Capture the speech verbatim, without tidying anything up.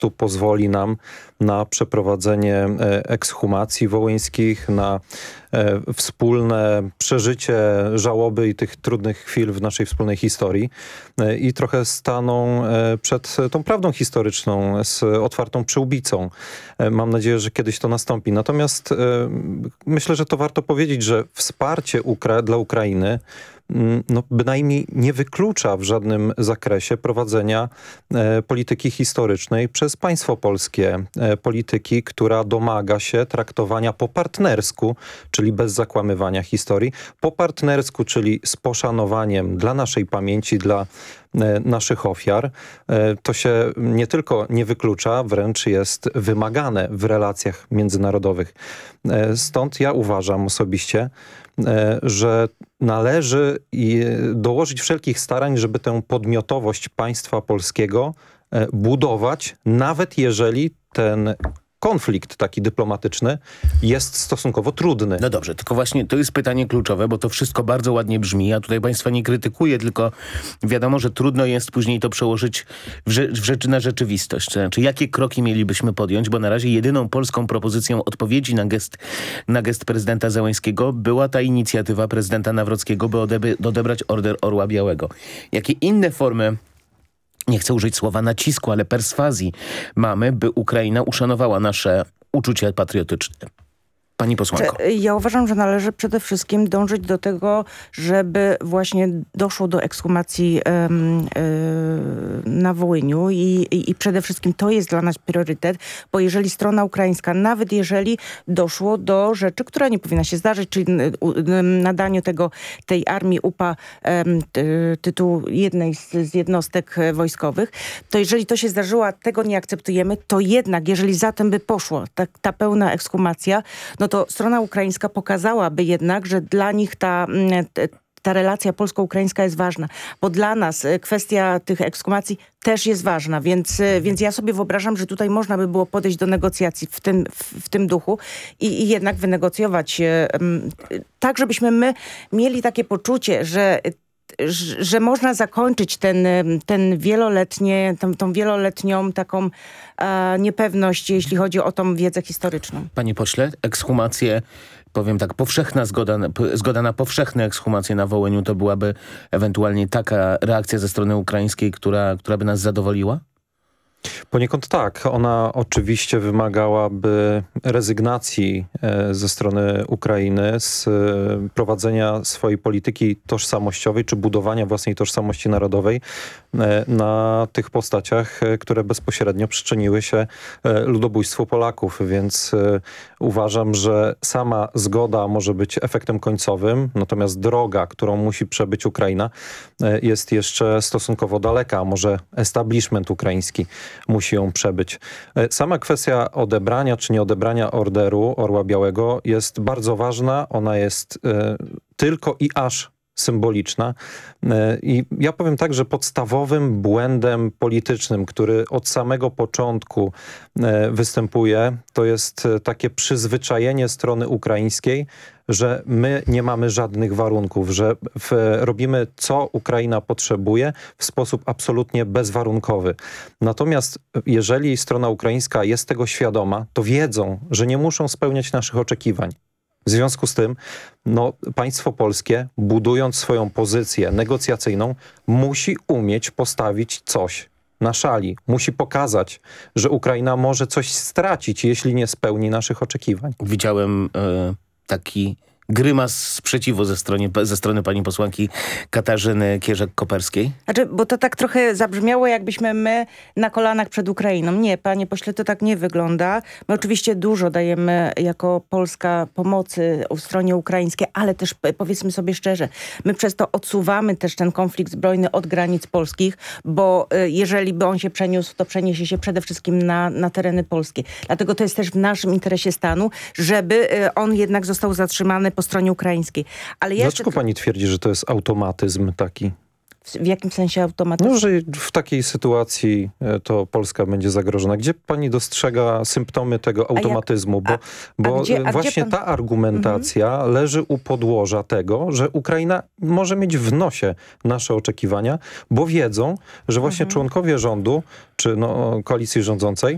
prostu pozwoli nam na przeprowadzenie ekshumacji wołyńskich, na wspólne przeżycie żałoby i tych trudnych chwil w naszej wspólnej historii i trochę staną przed tą prawdą historyczną z otwartą przyłbicą. Mam nadzieję, że kiedyś to nastąpi. Natomiast myślę, że to warto powiedzieć, że wsparcie Ukra- dla Ukrainy no, bynajmniej nie wyklucza w żadnym zakresie prowadzenia e, polityki historycznej przez państwo polskie. E, polityki, która domaga się traktowania po partnersku, czyli bez zakłamywania historii, po partnersku, czyli z poszanowaniem dla naszej pamięci, dla e, naszych ofiar. E, to się nie tylko nie wyklucza, wręcz jest wymagane w relacjach międzynarodowych. E, stąd ja uważam osobiście, że należy dołożyć wszelkich starań, żeby tę podmiotowość państwa polskiego budować, nawet jeżeli ten konflikt taki dyplomatyczny jest stosunkowo trudny. No dobrze, tylko właśnie to jest pytanie kluczowe, bo to wszystko bardzo ładnie brzmi. Ja tutaj państwa nie krytykuję, tylko wiadomo, że trudno jest później to przełożyć w, rze- w rzeczy na rzeczywistość. To znaczy, jakie kroki mielibyśmy podjąć, bo na razie jedyną polską propozycją odpowiedzi na gest, na gest prezydenta Zełańskiego była ta inicjatywa prezydenta Nawrockiego, by odeby- odebrać Order Orła Białego. Jakie inne formy, nie chcę użyć słowa nacisku, ale perswazji mamy, by Ukraina uszanowała nasze uczucia patriotyczne? Pani posłanko. Ja uważam, że należy przede wszystkim dążyć do tego, żeby właśnie doszło do ekshumacji um, y, na Wołyniu i, i, i przede wszystkim to jest dla nas priorytet, bo jeżeli strona ukraińska, nawet jeżeli doszło do rzeczy, która nie powinna się zdarzyć, czyli nadaniu tego, tej armii U P A um, ty, tytułu jednej z, z jednostek wojskowych, to jeżeli to się zdarzyło, a tego nie akceptujemy, to jednak, jeżeli za tym by poszło ta, ta pełna ekshumacja, no to strona ukraińska pokazałaby jednak, że dla nich ta, ta relacja polsko-ukraińska jest ważna, bo dla nas kwestia tych ekshumacji też jest ważna, więc, więc ja sobie wyobrażam, że tutaj można by było podejść do negocjacji w tym, w, w tym duchu i, i jednak wynegocjować um, tak, żebyśmy my mieli takie poczucie, że że można zakończyć ten, ten wieloletnie, tą, tą wieloletnią taką e, niepewność, jeśli chodzi o tą wiedzę historyczną. Panie pośle, ekshumacje, powiem tak, powszechna zgoda, zgoda na powszechne ekshumacje na Wołyniu to byłaby ewentualnie taka reakcja ze strony ukraińskiej, która, która by nas zadowoliła? Poniekąd tak. Ona oczywiście wymagałaby rezygnacji ze strony Ukrainy z prowadzenia swojej polityki tożsamościowej czy budowania własnej tożsamości narodowej na tych postaciach, które bezpośrednio przyczyniły się ludobójstwu Polaków. Więc uważam, że sama zgoda może być efektem końcowym, natomiast droga, którą musi przebyć Ukraina, jest jeszcze stosunkowo daleka, a może establishment ukraiński musi ją przebyć. Sama kwestia odebrania czy nieodebrania orderu Orła Białego jest bardzo ważna. Ona jest y, tylko i aż symboliczna. I ja powiem tak, że podstawowym błędem politycznym, który od samego początku występuje, to jest takie przyzwyczajenie strony ukraińskiej, że my nie mamy żadnych warunków, że w, robimy co Ukraina potrzebuje w sposób absolutnie bezwarunkowy. Natomiast jeżeli strona ukraińska jest tego świadoma, to wiedzą, że nie muszą spełniać naszych oczekiwań. W związku z tym no, państwo polskie, budując swoją pozycję negocjacyjną, musi umieć postawić coś na szali. Musi pokazać, że Ukraina może coś stracić, jeśli nie spełni naszych oczekiwań. Widziałem y, taki grymas sprzeciwu ze strony, ze strony pani posłanki Katarzyny Kierzek-Koperskiej. Znaczy, bo to tak trochę zabrzmiało, jakbyśmy my na kolanach przed Ukrainą. Nie, panie pośle, to tak nie wygląda. My oczywiście dużo dajemy jako Polska pomocy w stronie ukraińskiej, ale też powiedzmy sobie szczerze, my przez to odsuwamy też ten konflikt zbrojny od granic polskich, bo jeżeli by on się przeniósł, to przeniesie się przede wszystkim na, na tereny polskie. Dlatego to jest też w naszym interesie stanu, żeby on jednak został zatrzymany po stronie ukraińskiej. Ale ja Dlaczego jeszcze... pani twierdzi, że to jest automatyzm taki? W, w jakim sensie automatyzm? No, że w takiej sytuacji to Polska będzie zagrożona. Gdzie pani dostrzega symptomy tego automatyzmu? A jak, a, bo bo a gdzie, a właśnie pan... ta argumentacja mhm. leży u podłoża tego, że Ukraina może mieć w nosie nasze oczekiwania, bo wiedzą, że właśnie mhm. członkowie rządu, czy no, koalicji rządzącej